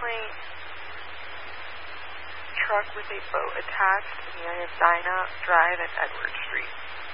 family truck with a boat attached near Edina Drive and Edward Street.